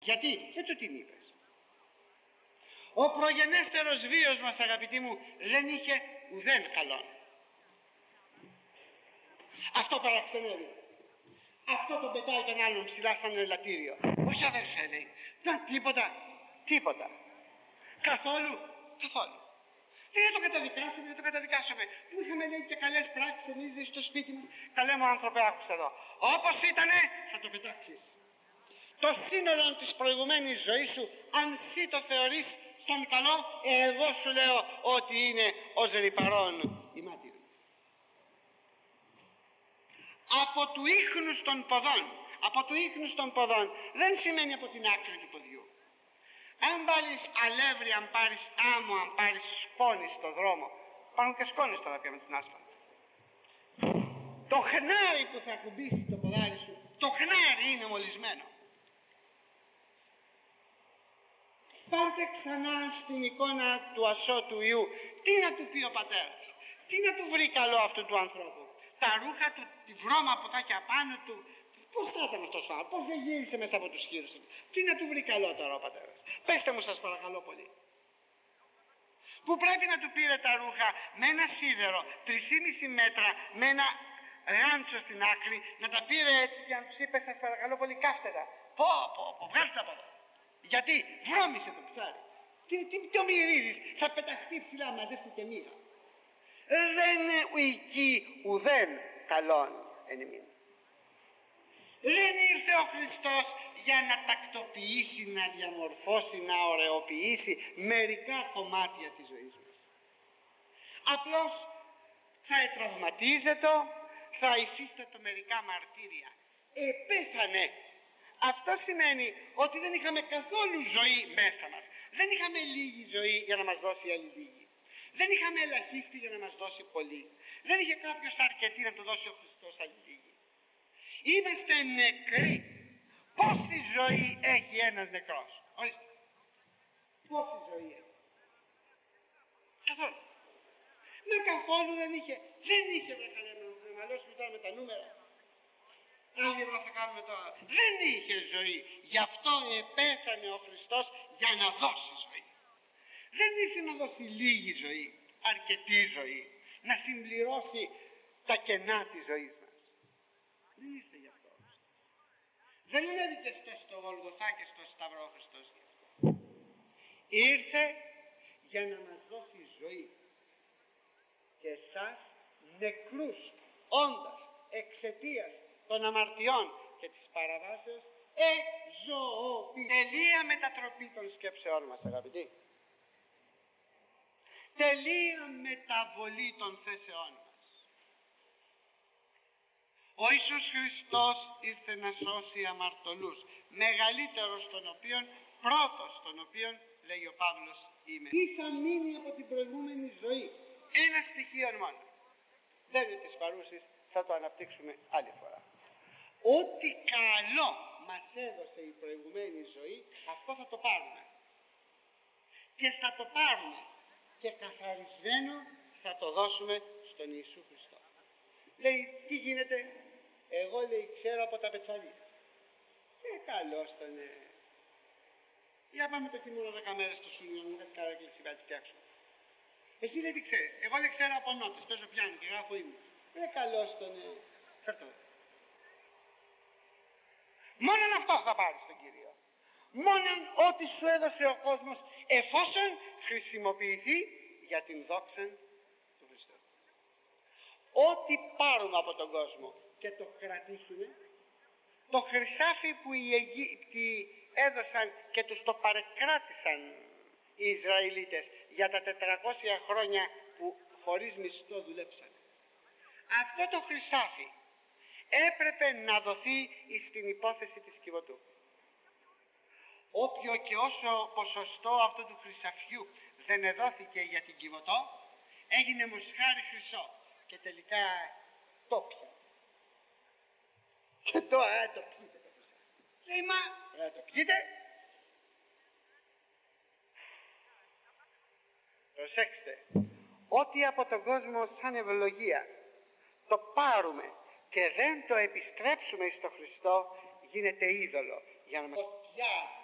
Γιατί? Δεν του την είπες. Ο προγενέστερος βίος μας, αγαπητοί μου, δεν είχε ουδέν καλόν. Αυτό παραξενεύει. Αυτό τον πετάει τον άλλον ψηλά σαν ελαττήριο. Όχι αδερφέ, λέει. Τίποτα. Καθόλου. Δεν το καταδικάσουμε. Που είχαμε, λέει, και καλές πράξεις εμείς στο σπίτι μας. Καλέ μου άνθρωπε, άκουσε εδώ. Όπως ήτανε θα το πετάξεις. Το σύνολο της προηγουμένης ζωής σου, αν εσύ το θεωρείς σαν καλό, εγώ σου λέω ότι είναι ως ρυπαρών η μάτι του. Από του ίχνους των ποδών δεν σημαίνει από την άκρη του ποδιού. Αν βάλεις αλεύρι, αν πάρεις άμμο, αν πάρεις σκόνη στο δρόμο, υπάρχουν και σκόνες τώρα πια με την άσφαλτο. Το χνάρι που θα κουμπίσει το ποδάρι σου, το χνάρι είναι μολυσμένο. Πάρτε ξανά στην εικόνα του ασώτου Ιού. Τι να του πει ο πατέρας, τι να του βρει καλό αυτού του ανθρώπου. Τα ρούχα του, τη βρώμα που θα έχει απάνω του, πώς θα ήταν αυτός ο άνθρωπος, πώς δεν γύρισε μέσα από τους χείρους του. Τι να του βρει καλό τώρα ο πατέρας. Πέστε μου σας παρακαλώ πολύ. Που πρέπει να του πήρε τα ρούχα με ένα σίδερο 3,5 μέτρα, με ένα ράντσο στην άκρη, να τα πήρε έτσι και να τους είπε σας παρακαλώ πολύ κάφτε τα. Βγάλτε τα από εδώ. Γιατί βρώμησε το ψάρι. Τι το μυρίζεις, θα πεταχτεί ψηλά, μαζεύτηκε μία. Δεν ουικεί ουδέν καλόν εν ημίν. Δεν ήρθε ο Χριστός για να τακτοποιήσει, να διαμορφώσει, να ωραιοποιήσει μερικά κομμάτια της ζωής μας. Απλώς θα ετραυματίζεται, θα υφίστατο μερικά μαρτύρια. Πέθανε. Αυτό σημαίνει ότι δεν είχαμε καθόλου ζωή μέσα μας. Δεν είχαμε λίγη ζωή για να μας δώσει άλλη λίγη. Δεν είχαμε ελαχίστη για να μας δώσει πολύ. Δεν είχε κάποιος αρκετή να του δώσει ο Χριστός άλλη λίγη. Είμαστε νεκροί. Πόση ζωή έχει ένας νεκρός? Ορίστε. Πόση ζωή έχει? Καθόλου. Καθόλου δεν είχε. Δεν είχε να μαλώσουμε τώρα με τα νούμερα. Άλλη εδώ θα κάνουμε τώρα. Δεν είχε ζωή. Γι' αυτό επέθανε ο Χριστός για να δώσει ζωή. Δεν ήρθε να δώσει λίγη ζωή, αρκετή ζωή, να συμπληρώσει τα κενά της ζωής μας. Δεν ήρθε γι' αυτό. Δεν ανέβηκε στο Γολγοθά και στο Σταυρό ο Χριστός γι' αυτό. Ήρθε για να μας δώσει ζωή. Και εσάς νεκρούς όντας εξαιτίας των αμαρτιών και της παραβάσεως ζωοποιεί. Τελεία μετατροπή των σκέψεών μας, αγαπητοί. Τελεία μεταβολή των θέσεών μας. Ο Ιησούς Χριστός ήρθε να σώσει αμαρτωλούς, μεγαλύτερος των οποίων, πρώτος των οποίων, λέει ο Παύλος, είμαι. Τι θα μείνει από την προηγούμενη ζωή? Ένα στοιχείο μόνο. Δεν είναι της παρούσης, θα το αναπτύξουμε άλλη φορά. Ό,τι καλό μας έδωσε η προηγουμένη ζωή, αυτό θα το πάρουμε. Και θα το πάρουμε και καθαρισμένο θα το δώσουμε στον Ιησού Χριστό. Λέει, τι γίνεται? Εγώ, λέει, ξέρω από τα πετσαλία. Καλώς τον Για πάμε το χειμώνα 10 μέρες στο Σούνιο, μου κάτι καράκληση κάτι φτιάξουμε. Εσύ, λέει, τι ξέρεις? Εγώ, λέει, ξέρω από νότες, παίζω πιάνο και γράφω ύμνο. Καλώς τον φέρτο. Μόνον αυτό θα πάρεις τον Κύριο. Μόνον ό,τι σου έδωσε ο κόσμος, εφόσον χρησιμοποιηθεί για την δόξα του Χριστού. Ό,τι πάρουμε από τον κόσμο και το κρατήσουμε, το χρυσάφι που οι Αιγύπτιοι έδωσαν και τους το παρεκράτησαν οι Ισραηλίτες για τα 400 χρόνια που χωρίς μισθό δουλέψαν. Αυτό το χρυσάφι έπρεπε να δοθεί στην υπόθεση της Κιβωτού. Όποιο και όσο ποσοστό αυτού του χρυσαφιού δεν εδόθηκε για την Κιβωτό, έγινε μοσχάρι χρυσό και τελικά το πια. Και τώρα το πιείτε το χρυσάφι. Λέει, μα το πιείτε? Προσέξτε, ό,τι από τον κόσμο σαν ευλογία το πάρουμε και δεν το επιστρέψουμε στο Χριστό, γίνεται είδωλο για να μας...